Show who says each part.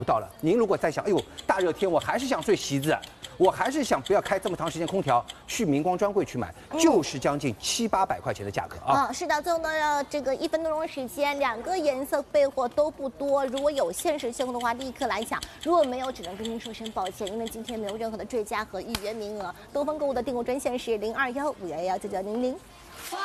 Speaker 1: 到了。您如果在想，哎呦，大热天我还是想睡席子，我还是想不要开这么长时间空调，去明光专柜去买，就是将近700-800块钱的价格啊。
Speaker 2: 是的，最后呢，这个1分多钟时间，2个颜色备货都不多。如果有限时秀的话，立刻来抢；如果没有，只能跟您说声抱歉，因为今天没有任何的坠加和预约名额。东方购物的订购专线是0215119900。